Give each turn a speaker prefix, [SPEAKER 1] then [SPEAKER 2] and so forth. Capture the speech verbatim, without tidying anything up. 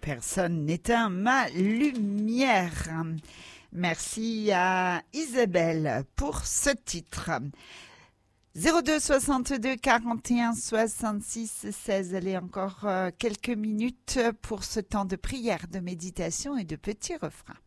[SPEAKER 1] personne n'éteint ma lumière. Merci à Isabelle pour ce titre. zéro deux soixante-deux quarante et un soixante-six seize. Allez, encore quelques minutes pour ce temps de prière, de méditation et de petits refrains.